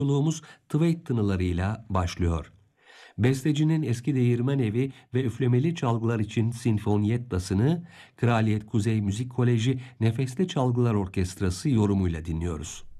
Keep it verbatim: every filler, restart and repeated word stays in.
Yolculuğumuz Thwaite tınılarıyla başlıyor. Bestecinin eski değirmen evi ve üflemeli çalgılar için sinfoniyettasını Kraliyet Kuzey Müzik Koleji Nefesli Çalgılar Orkestrası yorumuyla dinliyoruz.